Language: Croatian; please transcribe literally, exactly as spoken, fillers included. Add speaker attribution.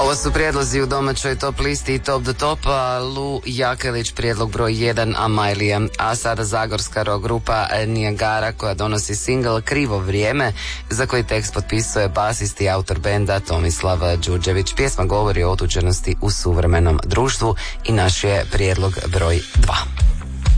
Speaker 1: Ovo su prijedlozi u domaćoj top listi i top do topa. Lu Jakelić prijedlog broj jedan, Amajlija. A sada zagorska rock grupa Niagara koja donosi single Krivo vrijeme, za koji tekst potpisuje basist i autor benda Tomislav Đurđević. Pjesma govori o otuđenosti u suvremenom društvu i naš je prijedlog broj dva.